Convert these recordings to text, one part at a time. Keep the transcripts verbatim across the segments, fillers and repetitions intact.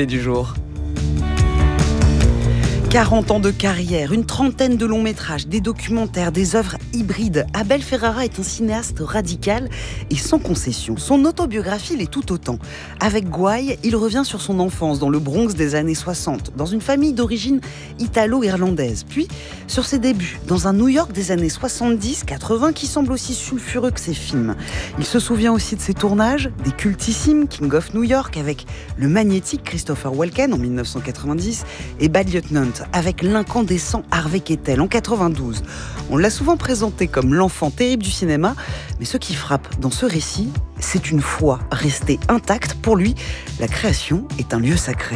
l'invité du jour. quarante ans de carrière, une trentaine de longs métrages, des documentaires, des œuvres hybrides. Abel Ferrara est un cinéaste radical et sans concession. Son autobiographie l'est tout autant. Avec Gouaille, il revient sur son enfance dans le Bronx des années soixante, dans une famille d'origine italo-irlandaise. Puis sur ses débuts, dans un New York des années soixante-dix quatre-vingts qui semble aussi sulfureux que ses films. Il se souvient aussi de ses tournages, des cultissimes King of New York avec le magnétique Christopher Walken en dix-neuf cent quatre-vingt-dix et Bad Lieutenant avec l'incandescent Harvey Keitel en quatre-vingt-douze. On l'a souvent présenté comme l'enfant terrible du cinéma, mais ce qui frappe dans ce récit, c'est une foi restée intacte. Pour lui, la création est un lieu sacré.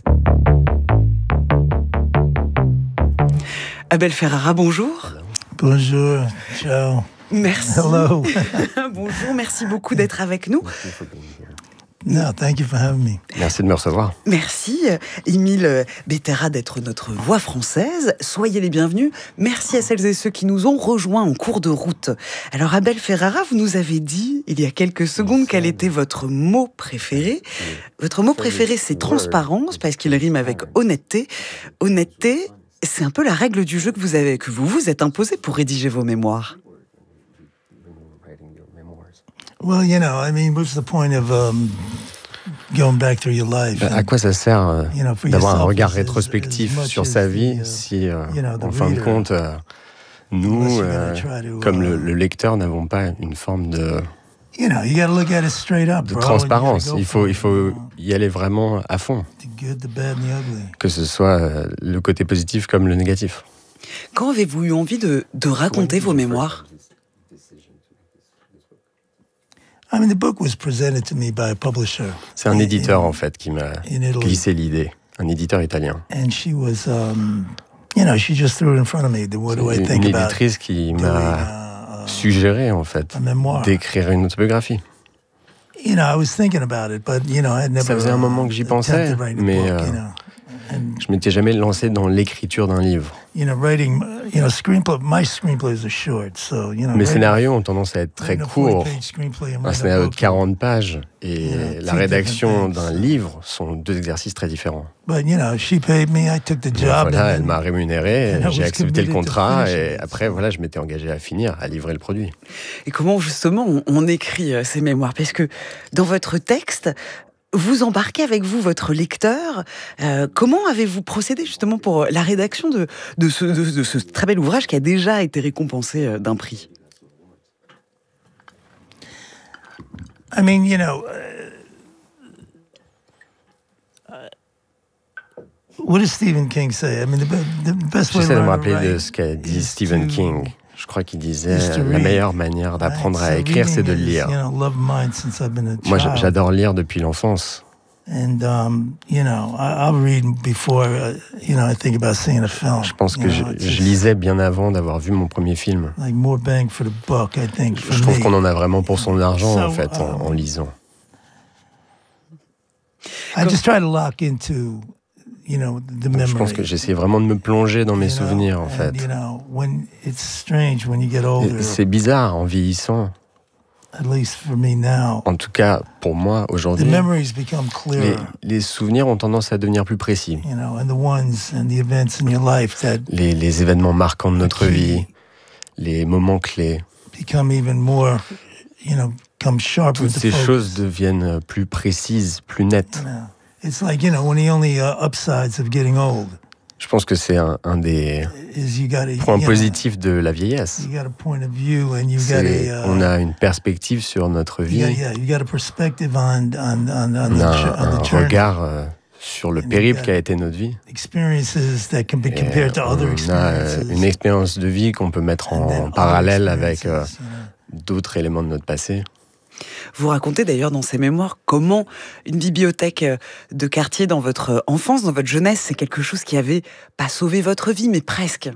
Abel Ferrara, bonjour. Bonjour, ciao. Merci. Hello. Bonjour, merci beaucoup d'être avec nous. No, thank you for having me. Merci de me recevoir. Merci, Émile Bettera, d'être notre voix française. Soyez les bienvenus. Merci à celles et ceux qui nous ont rejoints en cours de route. Alors, Abel Ferrara, vous nous avez dit, il y a quelques secondes, quel était votre mot préféré. Votre mot préféré, c'est transparence, parce qu'il rime avec honnêteté. Honnêteté, c'est un peu la règle du jeu que vous avez, que vous vous êtes imposé pour rédiger vos mémoires. Well, you know, I mean, what's the point of um, going back through your life? À quoi ça sert euh, you know, d'avoir un regard as, rétrospectif as sur sa vie the, uh, si, euh, you know, en fin de compte, euh, nous, euh, to, comme uh, le, le lecteur, n'avons pas une forme de, you know, you look at it straight up, de bro, transparence. go Il faut, il faut it, y aller vraiment à fond, the good, the bad, and the ugly. que ce soit euh, le côté positif comme le négatif. Quand avez-vous eu envie de, de raconter vos mémoires ? I mean, the book was presented to me by a publisher. C'est un éditeur, en fait, qui m'a glissé l'idée. Un éditeur italien. And she was, um, you know, she just threw it in front of me. What do I Une, think une about éditrice qui m'a doing, uh, suggéré, en fait, a memoir. d'écrire une autobiographie. You know, I was thinking about it, but you know, I had never. Ça faisait un moment que j'y pensais, attempted to write a mais book, euh, you know. And, je m'étais jamais lancé dans l'écriture d'un livre. you know, writing, you know, screenplay. My screenplays are short, so you know. Mes writing- scénarios ont tendance à être très writing a courts. forty-page screenplay and Un writing a scénario de book, quarante pages et Yeah, la two rédaction different d'un things. livre sont deux exercices très différents. But you know, she paid me. I took the Donc job. voilà, and elle then- m'a rémunéré, and I j'ai was accepté le committed to contrat finishing et it, après so- voilà, je m'étais engagé à finir, à livrer le produit. Et comment justement on, on écrit euh, ces mémoires ? Parce que dans votre texte, vous embarquez avec vous votre lecteur. Euh, comment avez-vous procédé justement pour la rédaction de, de, ce, de, de ce très bel ouvrage qui a déjà été récompensé euh, d'un prix ? I mean, you know, uh, what does Stephen King say? I mean, the, be- the best way J'essaie to de me learn to rappeler de write ce qu'a dit is Stephen to- King. Je crois qu'il disait is to la read. meilleure manière d'apprendre Right? à So écrire, c'est de reading is, lire. You know, love of mine since I've been a Moi, child. j'adore lire depuis l'enfance. And um, you know, I, I'll read before uh, you know I think about seeing a film. Je pense que You je, know, it's je just lisais bien avant d'avoir vu mon premier film. like more bang for the buck, I think. For Je trouve me. qu'on en a vraiment pour son argent, So, en fait, en, um, en lisant. I just try to lock into, you know, the Donc, memory. je pense que j'essayais vraiment de me plonger dans mes you know, souvenirs, en and, fait. You know, when it's strange when you get older. Et c'est bizarre en vieillissant. At least for me now, En tout cas, pour moi, the aujourd'hui, memories become les, clearer. les souvenirs ont tendance à devenir plus précis. You know, and the ones and the events in your life that Les, les événements marquants de notre vie, les moments clés, become even more, you know, come sharper. toutes to ces focus. choses deviennent plus précises, plus nettes. You know, it's like, you know, one of the only uh, upsides of getting old Je pense que c'est un, un des is you got a, points you know, positifs de la vieillesse. you got a point of view and you got C'est, a, uh, on a une perspective sur notre you vie, got, yeah, you got a perspective on on on, on on the, a ch- un, on un the journey. regard euh, sur le And you périple got- qu'a été notre vie. Experiences that can be Et compared to other on a euh, experiences. une expérience de vie qu'on peut mettre And then en other parallèle avec euh, experiences, you know. d'autres éléments de notre passé. Vous racontez d'ailleurs dans ces mémoires comment une bibliothèque de quartier dans votre enfance, dans votre jeunesse, c'est quelque chose qui avait pas sauvé votre vie, mais presque.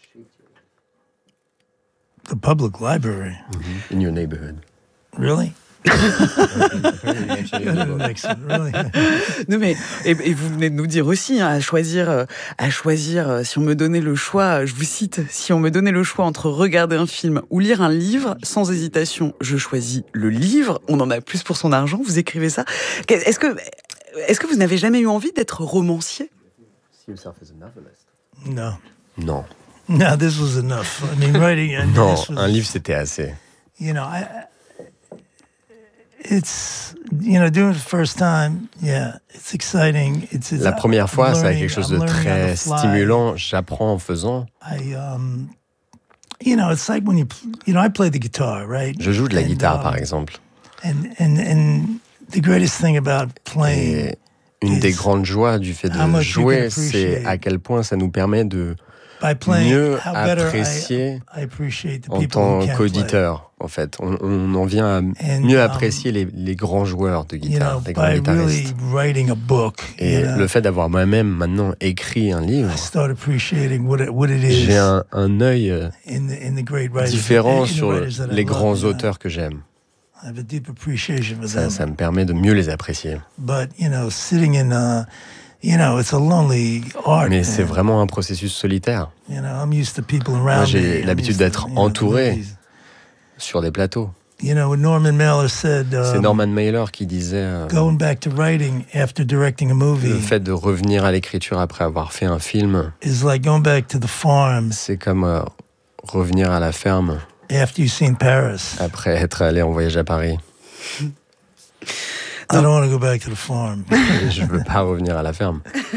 The public library, In your neighborhood. really? Really? Non mais et, et vous venez de nous dire aussi hein, à choisir, euh, à choisir. euh, Si on me donnait le choix, je vous cite, si on me donnait le choix entre regarder un film ou lire un livre, sans hésitation, je choisis le livre. On en a plus pour son argent. Vous écrivez ça. Est-ce que Est-ce que vous n'avez jamais eu envie d'être romancier? Non. Non. No, this was enough. I mean, writing. I mean, non, this was, un livre c'était assez. You know, I, it's you know, doing it the first time, yeah, it's exciting. It's, it's La première fois, learning, c'est quelque chose de I'm très stimulant. J'apprends en faisant. I, um, you know, it's like when you, you know, I play the guitar, right? Je joue de la and, guitare, um, par exemple. And and and the greatest thing about playing. Et une des grandes joies du fait de jouer, c'est à quel point ça nous permet de mieux apprécier en tant qu'auditeur, en fait. On, on en vient à mieux apprécier les, les grands joueurs de guitare, les grands guitaristes. Et le fait d'avoir moi-même maintenant écrit un livre, j'ai un, un œil différent sur les grands auteurs que j'aime. Ça, ça me permet de mieux les apprécier. Mais c'est vraiment un processus solitaire. Moi, j'ai l'habitude d'être entouré sur des plateaux. C'est Norman Mailer qui disait euh, le fait de revenir à l'écriture après avoir fait un film, c'est comme euh, revenir à la ferme After you've seen Paris. Après être allé en voyage à Paris. I don't want to go back to the farm. Je veux pas revenir à la ferme.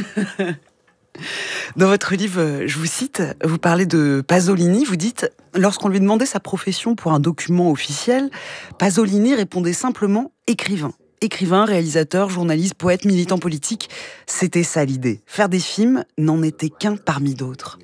Dans votre livre, je vous cite, vous parlez de Pasolini, vous dites « Lorsqu'on lui demandait sa profession pour un document officiel, Pasolini répondait simplement « écrivain ». Écrivain, réalisateur, journaliste, poète, militant politique, c'était ça l'idée. Faire des films n'en était qu'un parmi d'autres.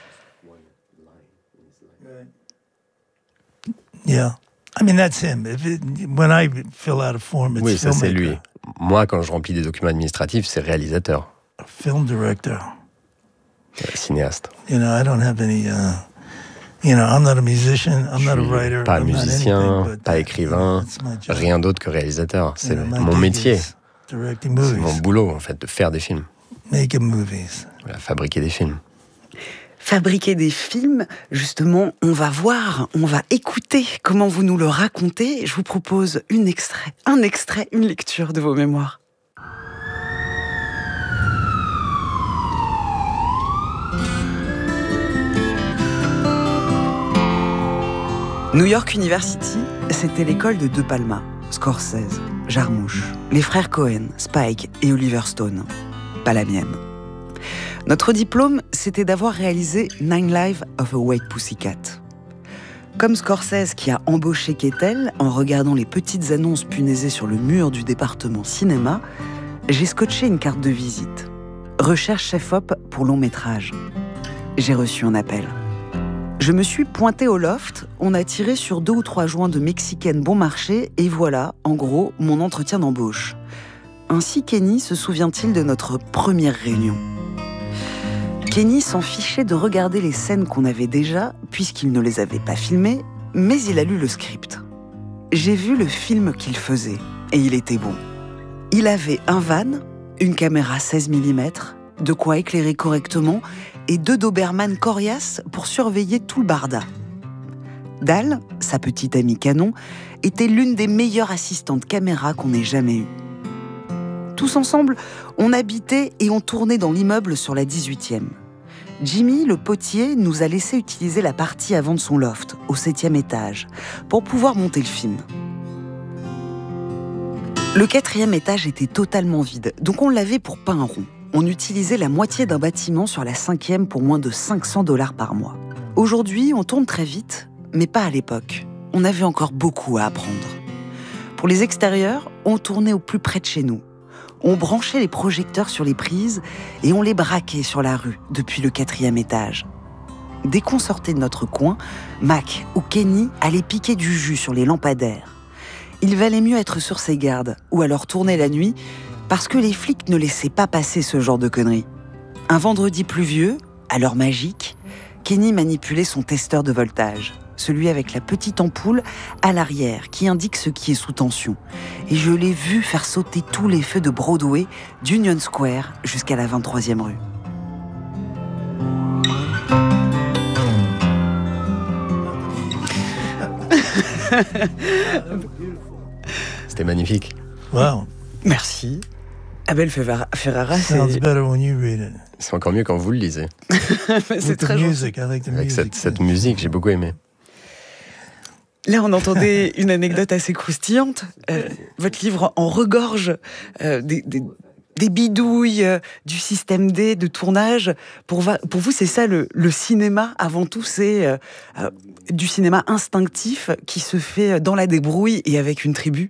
Yeah. I mean, that's him. If it, when I fill out a form, it's oui, ça c'est filmmaker. lui. Moi, quand je remplis des documents administratifs, c'est réalisateur. A film director. Euh, cinéaste. You know, I don't have any. Uh, you know, I'm not a musician. I'm not a writer. Pas I'm musicien, not anything, pas écrivain, but, uh, rien d'autre que réalisateur. C'est you know, mon métier. Directing movies. C'est mon boulot, en fait, de faire des films. Making movies. Voilà, fabriquer des films. Fabriquer des films, justement, on va voir, on va écouter comment vous nous le racontez. Je vous propose une extrait, un extrait, une lecture de vos mémoires. New York University, c'était l'école de De Palma, Scorsese, Jarmusch, les frères Cohen, Spike et Oliver Stone. Pas la mienne. Notre diplôme, c'était d'avoir réalisé Nine Lives of a White Pussycat. Comme Scorsese qui a embauché Kettel en regardant les petites annonces punaisées sur le mur du département cinéma, j'ai scotché une carte de visite. Recherche chef-op pour long métrage. J'ai reçu un appel. Je me suis pointée au loft, on a tiré sur deux ou trois joints de mexicaine bon marché et voilà, en gros, mon entretien d'embauche. Ainsi Kenny se souvient-il de notre première réunion. Kenny s'en fichait de regarder les scènes qu'on avait déjà, puisqu'il ne les avait pas filmées, mais il a lu le script. J'ai vu le film qu'il faisait, et il était bon. Il avait un van, une caméra seize millimètres, de quoi éclairer correctement, et deux Doberman coriaces pour surveiller tout le barda. Dal, sa petite amie canon, était l'une des meilleures assistantes caméra qu'on ait jamais eues. Tous ensemble, on habitait et on tournait dans l'immeuble sur la dix-huitième. Jimmy, le potier, nous a laissé utiliser la partie avant de son loft, au septième étage, pour pouvoir monter le film. Le quatrième étage était totalement vide, donc on l'avait pour pas un rond. On utilisait la moitié d'un bâtiment sur la cinquième pour moins de cinq cents dollars par mois. Aujourd'hui, on tourne très vite, mais pas à l'époque. On avait encore beaucoup à apprendre. Pour les extérieurs, on tournait au plus près de chez nous. On branchait les projecteurs sur les prises et on les braquait sur la rue depuis le quatrième étage. Dès qu'on sortait de notre coin, Mac ou Kenny allaient piquer du jus sur les lampadaires. Il valait mieux être sur ses gardes ou alors tourner la nuit parce que les flics ne laissaient pas passer ce genre de conneries. Un vendredi pluvieux, à l'heure magique, Kenny manipulait son testeur de voltage, celui avec la petite ampoule à l'arrière qui indique ce qui est sous tension. Et je l'ai vu faire sauter tous les feux de Broadway, d'Union Square jusqu'à la vingt-troisième rue. C'était magnifique. Wow. Merci. Abel Ferrara, c'est... c'est encore mieux quand vous le lisez. C'est très music, like Avec cette, cette musique, j'ai beaucoup aimé. Là, on entendait une anecdote assez croustillante. Euh, votre livre en regorge euh, des, des, des bidouilles, euh, du système D, de tournage. Pour, va, pour vous, c'est ça le, le cinéma, avant tout, c'est euh, euh, du cinéma instinctif qui se fait dans la débrouille et avec une tribu.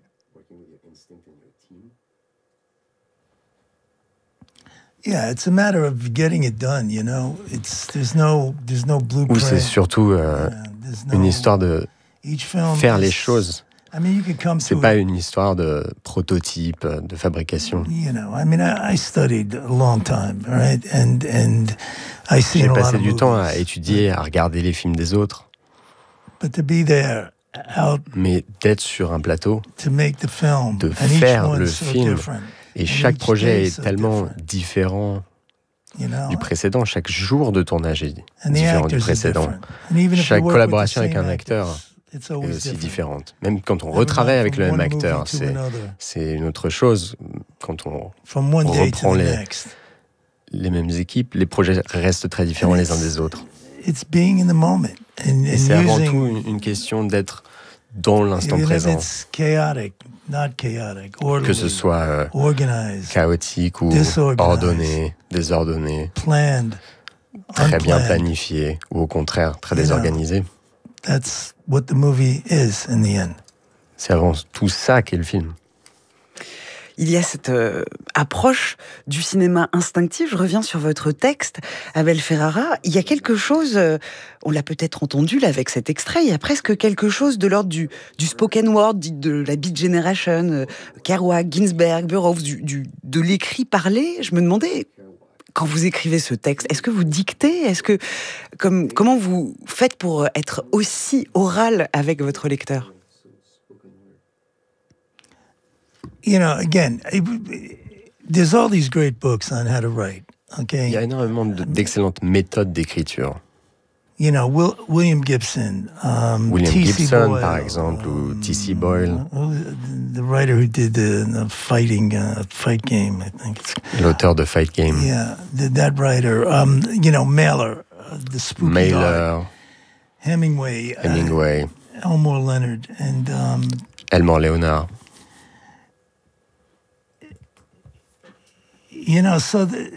Yeah, it's a matter of getting it done, you know. It's there's no there's no blueprint. Oui, c'est surtout euh, yeah, no, une histoire de faire les choses. I mean, you could come c'est to pas it, une histoire de prototype, de fabrication. You know, I mean, I, I studied a long time, right? And and I seen J'ai a lot passé of du movies, temps à étudier, à regarder les films des autres. But to be there, out, mais d'être sur un plateau, to make the film, de and faire each le so film. Different. Et chaque projet est tellement différent you know? du précédent. Chaque jour de tournage est différent du précédent. Chaque collaboration avec un acteur est aussi différente. Même quand on retravaille avec le même acteur, c'est, c'est une autre chose. Quand on, on reprend les, les mêmes équipes, les projets restent très différents les uns des autres. Et c'est avant tout une, une question d'être dans l'instant présent. Que ce soit euh, chaotique ou ordonné, désordonné, très bien planifié ou au contraire très désorganisé. C'est avant tout ça qu'est le film. Il y a cette euh, approche du cinéma instinctif. Je reviens sur votre texte, Abel Ferrara. Il y a quelque chose, euh, on l'a peut-être entendu là avec cet extrait, il y a presque quelque chose de l'ordre du, du spoken word, de la Beat Generation, euh, Kerouac, Ginsberg, Burroughs, du, du, de l'écrit parlé. Je me demandais, quand vous écrivez ce texte, est-ce que vous dictez ? Est-ce que, comme, comment vous faites pour être aussi oral avec votre lecteur ? You know, again, there's all these great books on how to write. Okay. Il y a énormément de, d'excellentes méthodes d'écriture. You know, Will, William Gibson, um, William T C Gibson, Boyle, par exemple, ou T C Boyle. The writer who did the, the fighting uh, fight game, I think. It's, L'auteur de Fight Game. Yeah, the, that writer. Um, you know, Mailer, uh, the Spooky Mailer, Heart, Hemingway, Hemingway, uh, Elmore Leonard, and um, Elmore Leonard. You know, so the,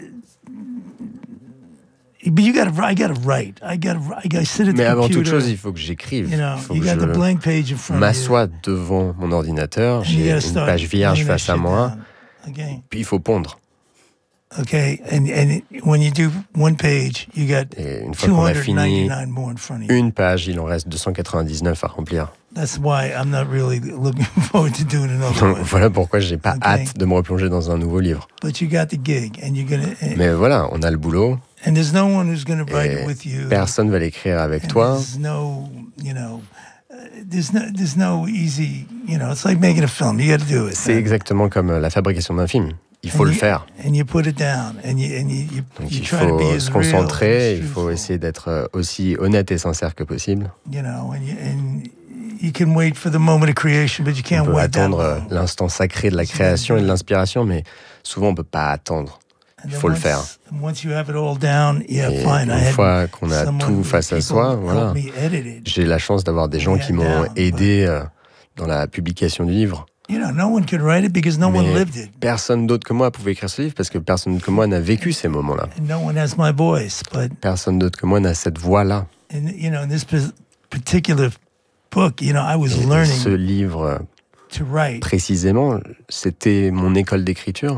but you gotta, I gotta write. I gotta, I gotta sit at the Mais avant computer. toute chose, il faut que j'écrive. You know, il faut you que got je the blank page in front m'assoie of you. devant mon ordinateur. J'ai une start page vierge face à moi. Okay. Puis il faut pondre. Okay, and and when you do one page, you got Et une fois qu'on a fini more in front of you. une page, il en reste deux cent quatre-vingt-dix-neuf à remplir. That's why I'm not really looking forward to doing another Donc, one. voilà pourquoi j'ai pas Okay. hâte de me replonger dans un nouveau livre. But you got the gig, and you're gonna. Mais voilà, on a le boulot. And there's no one who's gonna write Et it with you. personne va l'écrire avec And toi. There's no, you know, uh, there's no, there's no easy, you know, it's like making a film. You got to do it. C'est exactement comme la fabrication d'un film. Il faut And le you- faire. And you put it down, and you and you, you, Donc you il try to be faut as se real, concentrer, as il faut truthful, essayer d'être aussi honnête et sincère que possible. You know, and you, and you can wait for the moment of creation, but you On can't peut wait that attendre long. l'instant sacré de la création et de l'inspiration, mais souvent on ne peut pas attendre. And Il then faut le once- faire. and Once you have it all down, yeah, Et fine. I une had fois qu'on a someone- tout face à people soi, help voilà. me edit it. J'ai la chance d'avoir des gens qui m'ont aidé euh, dans la publication du livre. You know, no one could write it because no one Mais lived it. personne d'autre que moi pouvait écrire ce livre parce que personne d'autre que moi n'a vécu ces moments-là. And no one has my voice, but Personne d'autre que moi n'a cette voix-là. in, you know, in this p- particular book, you know, I was Et learning ce livre, to write précisément, c'était mon école d'écriture.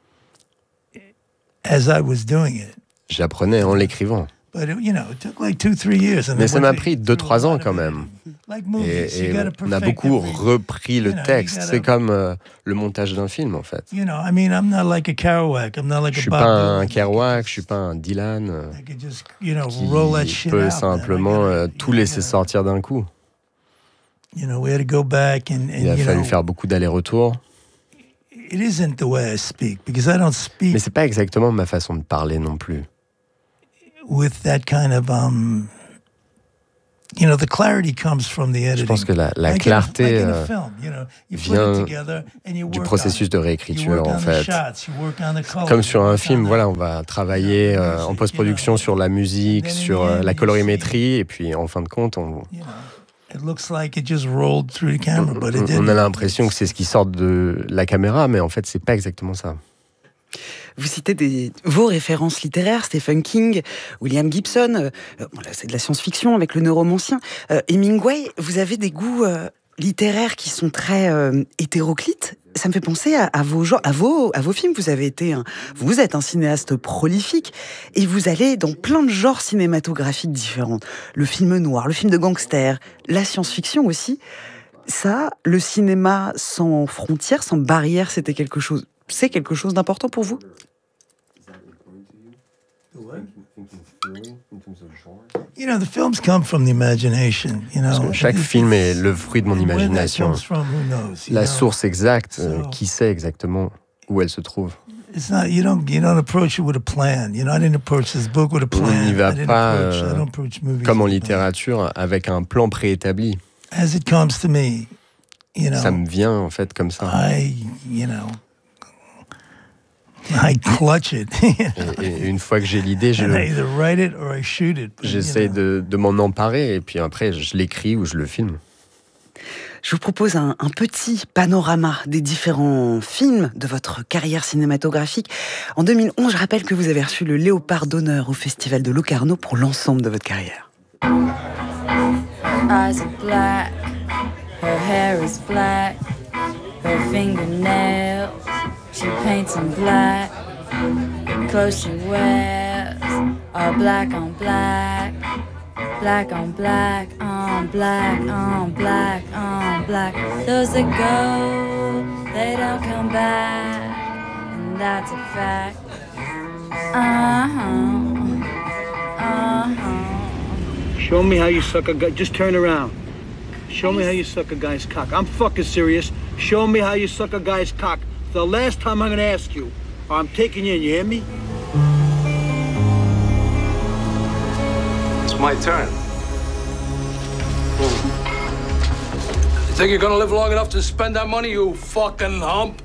as I was doing it. J'apprenais en l'écrivant. But it, you know, it took like two, three years. And Mais then ça once m'a you pris get deux, through a trois ans lot of quand it, même. like movies, Et, you et gotta on a perfect beaucoup every- repris le you know, you texte. gotta- C'est comme euh, le montage d'un film, en fait. You know, I mean, I'm not like a Kerouac. I'm not like Je a suis Bob pas Dylan. un Kerouac, je suis pas un Dylan euh, I could just, you know, roll that qui shit peut out, man. simplement I gotta- euh, tout you laisser know, sortir d'un coup. You know, we had to go back and, and Il a you fallu know, faire beaucoup d'allers-retours. it isn't the way I speak because I don't speak Mais c'est pas exactement ma façon de parler non plus. with that kind of um You know, the clarity comes from the editing. Je pense que la, la like clarté in a, like euh, you know, vient du processus de réécriture, en fait. Shots, Comme sur un film, voilà, on va travailler euh, en post-production sur la musique, sur euh, la colorimétrie, et puis en fin de compte, on, on a l'impression que c'est ce qui sort de la caméra, mais en fait, c'est pas exactement ça. Vous citez des, vos références littéraires, Stephen King, William Gibson, euh, bon, là, c'est de la science-fiction avec le neuromancien. Euh, Hemingway, vous avez des goûts euh, littéraires qui sont très euh, hétéroclites. Ça me fait penser à, à, vos, à, vos, à vos films. Vous avez été un, vous êtes un cinéaste prolifique et vous allez dans plein de genres cinématographiques différents. Le film noir, le film de gangster, la science-fiction aussi. Ça, le cinéma sans frontières, sans barrières, c'était quelque chose... C'est quelque chose d'important pour vous? You know, the films come from the imagination, you know. Parce que chaque film est le fruit de mon imagination. La source exacte, euh, qui sait exactement où elle se trouve. It's not, you don't, you don't approach it with a plan. You know, I didn't approach this book with a plan. On n'y va pas, euh, comme en littérature, avec un plan préétabli. As it comes to me, you know. Ça me vient en fait comme ça. I, you know. I clutch it. et, et une fois que j'ai l'idée, je, j'essaie de, de m'en emparer et puis après je l'écris ou je le filme. Je vous propose un, un petit panorama des différents films de votre carrière cinématographique. En deux mille onze, je rappelle que vous avez reçu le Léopard d'honneur au Festival de Locarno pour l'ensemble de votre carrière. Eyes are black, her hair is black, her fingernails. She paints in black, the clothes she wears are black on black, black on black, on black, on black, on black. Those that go, they don't come back, and that's a fact. Uh-huh, uh-huh. Show me how you suck a guy, just turn around. Show me how you suck a guy's cock. I'm fucking serious. Show me how you suck a guy's cock. The last time I'm gonna ask you, or I'm taking you in, you hear me? It's my turn. You think you're gonna live long enough to spend that money, you fucking hump?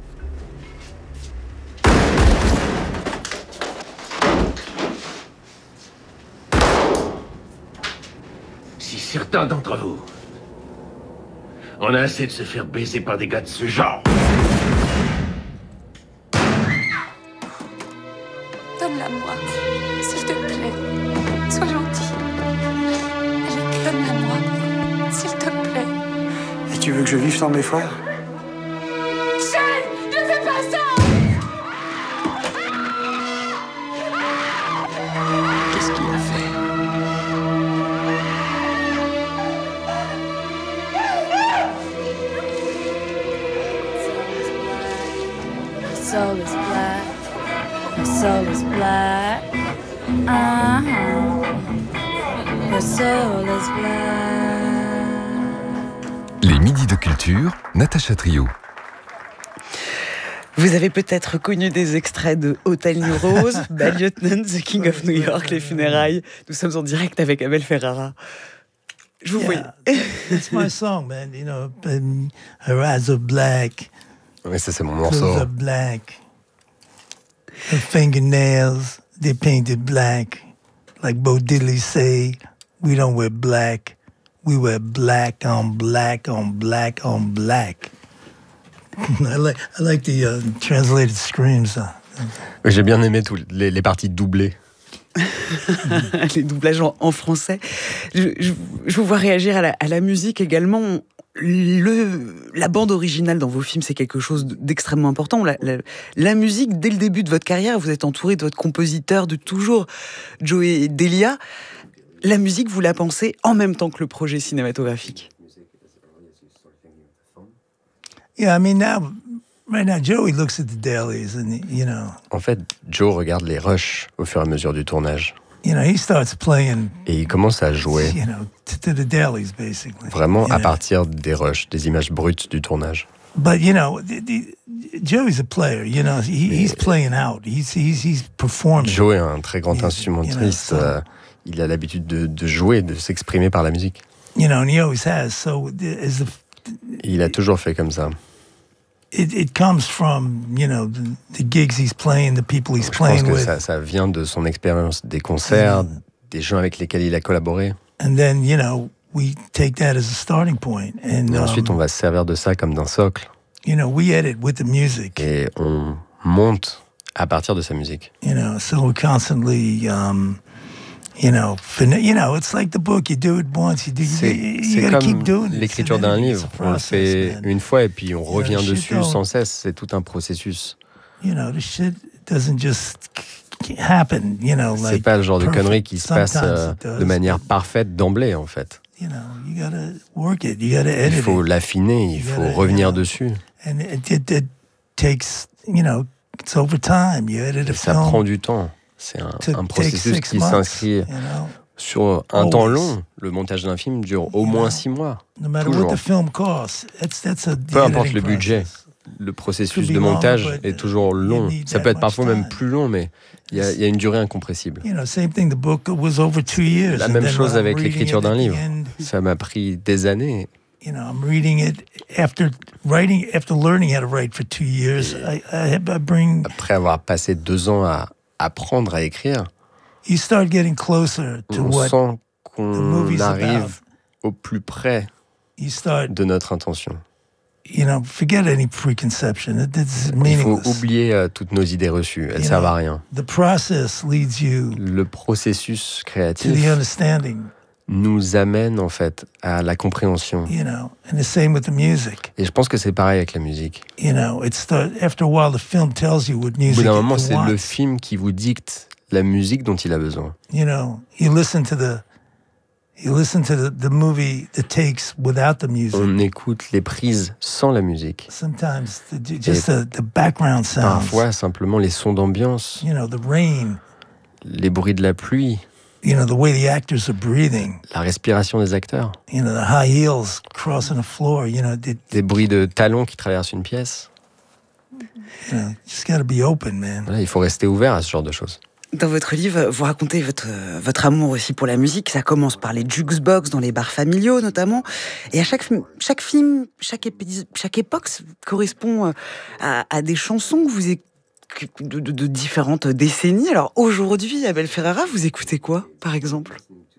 Si certains d'entre vous on a assez de se faire baiser par des gars de ce genre. Donne-la-moi, s'il te plaît. Sois gentil. Allez, donne-la-moi, s'il te plaît. Et tu veux que je vive sans mes frères? Shane, ne fais pas ça! Qu'est-ce qu'il a fait? Soul is black. Her soul is black. Uh-huh. Her soul is black. Les Midis de Culture, Natacha Trio. Vous avez peut-être connu des extraits de Hotel New Rose, Bad Lieutenant, The King of New York, Les Funérailles. Nous sommes en direct avec Abel Ferrara. Je vous yeah, vois. It's my song, man. You know, her eyes are black. Oui, ça c'est mon morceau. Are black. Her fingernails, they're painted black. Like Bo Diddley say, we don't wear black. We wear black on black on black on black. I like, I like the uh, translated screams. Oui, j'ai bien aimé tous les, les parties doublées. Les doublages en, en français. Je, je, je vous vois réagir à la, à la musique également. Le, la bande originale dans vos films, c'est quelque chose d'extrêmement important. La, la, la musique, dès le début de votre carrière, vous êtes entouré de votre compositeur de toujours, Joey Delia. La musique, vous la pensez en même temps que le projet cinématographique. Yeah, I mean now, right now, Joey looks at the dailies, and you know. En fait, Joe regarde les rushs au fur et à mesure du tournage. You know, he starts playing, et il commence à jouer you know, to the dailies, basically. Vraiment you à know? partir des rushs, des images brutes du tournage. But you know, the, the, Joey's a player. You know, he, he's playing out. He's he's he's performing. Joe est un très grand instrumentiste. You know, so, euh, il a l'habitude de, de jouer, de s'exprimer par la musique. You know, and he always has. So, as the, il a toujours fait comme ça. It, it comes from, you know, the, the gigs he's playing, the people he's Je playing pense que with. Ça, ça vient de son expérience des concerts, yeah. des gens avec lesquels il a collaboré. And then, you know, we take that as a starting point. And, Et ensuite, um, on va se servir de ça comme d'un socle. You know, we edit with the music. Et on monte à partir de sa musique. You know, so we constantly, um, you know, fin- you know, it's like the book. You do it once, you do. C'est, you, c'est you comme keep doing l'écriture d'un livre. On le fait une fois et puis on revient you know, dessus sans cesse. C'est tout un processus. You know, the shit doesn't just happen. You know, like c'est pas le genre de connerie qui se passe euh, does, de manière parfaite d'emblée, en fait. You know, you gotta work it. You gotta edit il faut it. l'affiner, il faut gotta, revenir you know, dessus. And it, it, it takes, you know, it's over time. You edit a ça film prend du temps. C'est un, un processus qui s'inscrit you know, sur un always. temps long. Le montage d'un film dure au you moins know, six mois. No matter toujours. what the film costs, it's, that's a, Peu importe le budget, process. le processus de montage long, est toujours long. Ça peut être parfois même plus long, mais il y, a, il y a une durée incompressible. You know, same thing, the book was over two years, La même chose avec l'écriture d'un livre. End, ça m'a pris des années. You know, I'm reading it after writing, after learning how to write for two years. I, I, I bring. Après avoir passé deux ans à apprendre à écrire, you start getting closer to on what sent qu'on arrive about. au plus près you start, de notre intention. You know, forget any preconception. It, it's meaningless. Il faut oublier uh, toutes nos idées reçues. Elles ne servent à rien. The process leads you Le processus créatif to the understanding. nous amène en fait à la compréhension. You know, and the same with the music. Et je pense que c'est pareil avec la musique. You know, it's the, after a while the film tells you what music. Au bout d'un moment, it c'est wants. le film qui vous dicte la musique dont il a besoin. You know, you listen to the You listen to the, the movie, the takes without the music. On écoute les prises sans la musique. Sometimes the, just the, the background sounds. Parfois simplement les sons d'ambiance. You know, the rain. Les bruits de la pluie. You know, the way the actors are breathing. La respiration des acteurs. You know, the high heels crossing the floor. You know, the, des bruits de talons qui traversent une pièce. You know, just gotta be open, man. Voilà, il faut rester ouvert à ce genre de choses. Dans votre livre, vous racontez votre, votre amour aussi pour la musique. Ça commence par les jukebox dans les bars familiaux, notamment. Et à chaque, chaque film, chaque, épi- chaque époque correspond à, à des chansons que vous écoutez de, de, de différentes décennies. Alors aujourd'hui, Abel Ferrara, vous écoutez quoi, par exemple?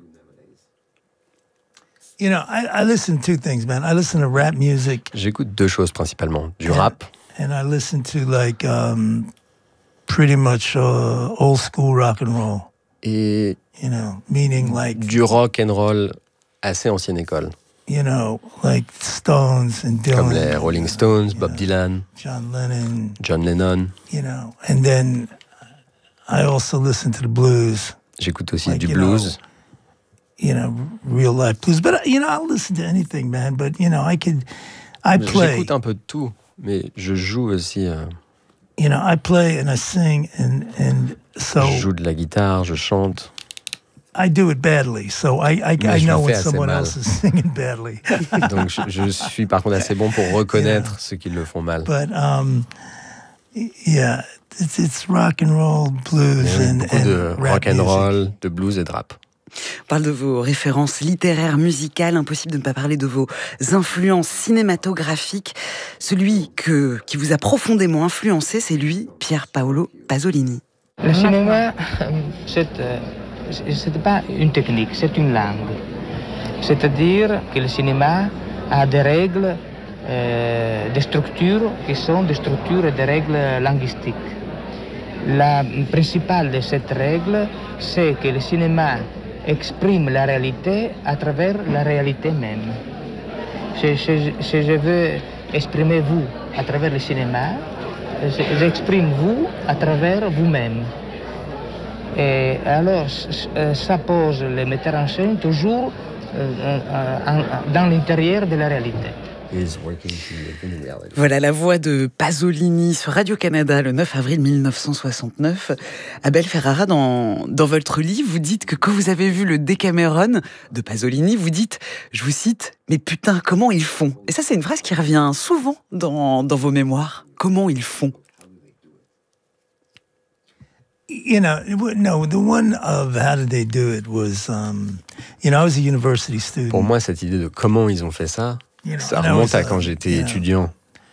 You know, I, I listen to two things, man. I listen to rap music. J'écoute deux choses principalement. Du and, rap. And I listen to like... Um, pretty much uh, old school rock and roll. Et you know, meaning like du rock and roll assez ancienne école. You know, like Stones and Dylan. Comme les Rolling Stones, Bob know, Dylan, John Lennon. John Lennon. You know, and then I also listen to the blues. J'écoute aussi like, du you blues. Know, you know, real life blues. But you know, I'll listen to anything, man. But you know, I could, I play. J'écoute un peu de tout, mais je joue aussi. Euh... You know, I play and I sing and and so. Je joue de la guitare, je chante. I do it badly, so I I, I know when someone mal. else is singing badly. Donc je, je suis par contre assez bon pour reconnaître yeah. ceux qui le font mal. But um, yeah, it's, it's rock and roll, blues oui, and, beaucoup and de rap rock and music. roll, de blues et de rap. On parle de vos références littéraires, musicales. Impossible de ne pas parler de vos influences cinématographiques. Celui que, qui vous a profondément influencé, c'est lui, Pier Paolo Pasolini. Le cinéma, c'est, c'est pas une technique, c'est une langue. C'est-à-dire que le cinéma a des règles, euh, des structures qui sont des structures et des règles linguistiques. La principale de cette règle, c'est que le cinéma exprime la réalité à travers la réalité même. Si, si, si je veux exprimer vous à travers le cinéma, j'exprime vous à travers vous-même. Et alors, ça pose le metteur en scène toujours dans l'intérieur de la réalité. Voilà la voix de Pasolini sur Radio-Canada le neuf avril mille neuf cent soixante-neuf. Abel Ferrara, dans, dans votre livre, vous dites que quand vous avez vu le Decameron de Pasolini, vous dites, je vous cite, « Mais putain, comment ils font ?» Et ça, c'est une phrase qui revient souvent dans, dans vos mémoires. Comment ils font? You know, no, the one of how did they do it was, um, you know, I was a university student. Pour moi, cette idée de comment ils ont fait ça, you know, ça remonte à quand j'étais you know, étudiant.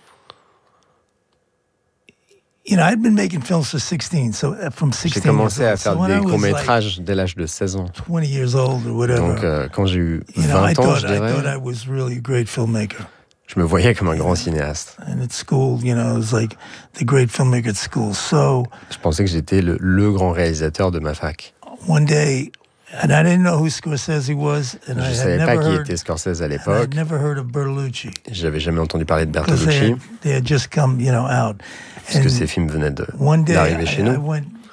You know, I'd been making films for sixteen, so from sixteen. J'ai commencé à faire so des courts-métrages like dès l'âge de seize ans. twenty years old or whatever. Donc, euh, quand j'ai eu you know, vingt I ans, thought, je dirais, I thought I was really a great filmmaker. Je me voyais comme un grand cinéaste. And at school, you know, it was like the great filmmaker at school. So, je pensais que j'étais le, le grand réalisateur de ma fac. One day, and I didn't know who Scorsese was, and je I savais had pas never qui heard, était Scorsese à l'époque. I'd never heard of Bertolucci. J'avais jamais entendu parler de Bertolucci. They had, they had just come, you know, out. Parce que ces films venaient de, d'arriver chez nous.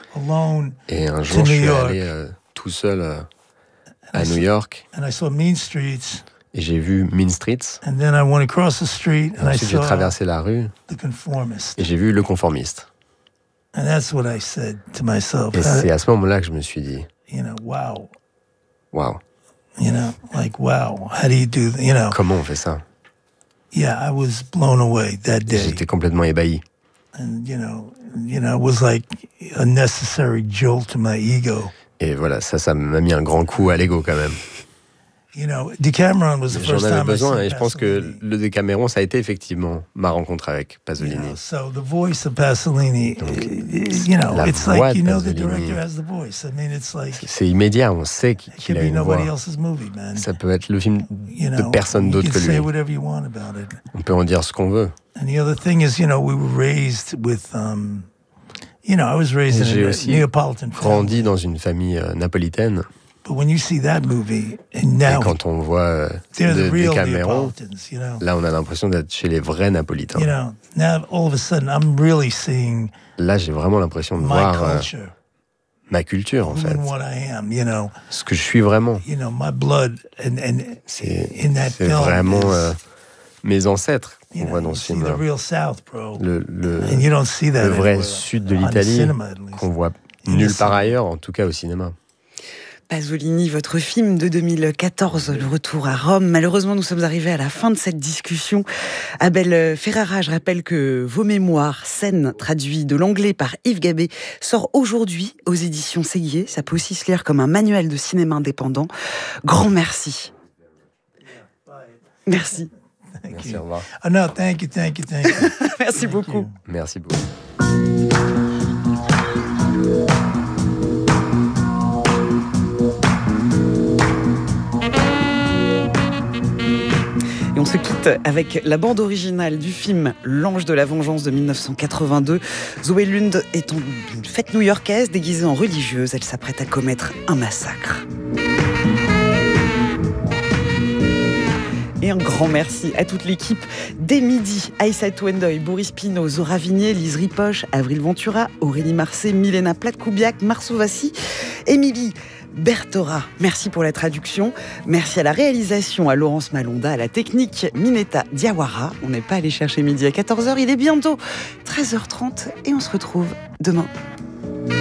Et un jour, je suis allé euh, tout seul euh, à New York. And I saw Mean Streets. Et j'ai vu Mean Streets. And then I went across the street and ensuite, I j'ai traversé la rue. The Conformist. Et j'ai vu Le Conformiste. And that's what I said to myself. Et c'est à ce moment-là que je me suis dit, you know, wow. Wow. You know, like, wow, how do you do that? You know. Comment on fait ça? Yeah, I was blown away that day. J'étais complètement ébahi. And, you know, you know, it was like a necessary jolt to my ego. Et voilà, ça, ça m'a mis un grand coup à l'ego quand même. You know, Decameron was the first J'en avais time besoin I et je pense que le Decameron, ça a été effectivement ma rencontre avec Pasolini. You know, so the voice of Pasolini, Donc, you know, la it's voix like, de you know, the Pasolini. director has the voice. I mean, it's like c'est immédiat, on sait it qu'il could a be une nobody voix. else's movie, man. Ça peut être le film You de know, personne you d'autre can que say lui. whatever you want about it. On peut en dire ce qu'on veut. And the other thing is, you know, we were raised with, um, you know, I was raised J'ai in a aussi Neapolitan grandi family. dans une famille euh, napolitaine. But when you see that movie, and now Et quand on voit euh, they're de, the real Decameron, Neapolitans, you know. là on a l'impression d'être chez les vrais Napolitains. You know, now all of a sudden I'm really seeing Là j'ai vraiment l'impression de my voir euh, culture, ma culture en who fait. and what I am, you know. Ce que je suis vraiment. You know, my blood and and C'est, in that c'est film vraiment is, euh, mes ancêtres qu'on you know, voit dans you ce see film-là. the real South, bro. Le, le, And you don't see that le vrai anywhere, sud de on l'Italie cinema, at least. qu'on voit In nulle the part cinema. ailleurs, en tout cas au cinéma. Pasolini, votre film de deux mille quatorze, Le Retour à Rome. Malheureusement, nous sommes arrivés à la fin de cette discussion. Abel Ferrara, je rappelle que Vos Mémoires, scènes traduits de l'anglais par Yves Gabet, sort aujourd'hui aux éditions Séguier. Ça peut aussi se lire comme un manuel de cinéma indépendant. Grand merci. Merci. Thank Merci, you. au revoir. Oh, no, thank you, thank you, thank you. Merci Thank beaucoup. you. Merci beaucoup. Et on se quitte avec la bande originale du film L'Ange de la Vengeance de mille neuf cent quatre-vingt-deux. Zoé Lund est en une fête new-yorkaise déguisée en religieuse. Elle s'apprête à commettre un massacre. Et un grand merci à toute l'équipe dès midi. Aïssatou Endoy, Boris Pinot, Zora Vignier, Lise Ripoche, Avril Ventura, Aurélie Marcet, Milena Platkoubiak, Marceau Vassy, Émilie Bertora. Merci pour la traduction. Merci à la réalisation, à Laurence Malonda, à la technique, Mineta Diawara. On n'est pas allé chercher midi à quatorze heures, il est bientôt treize heures trente et on se retrouve demain.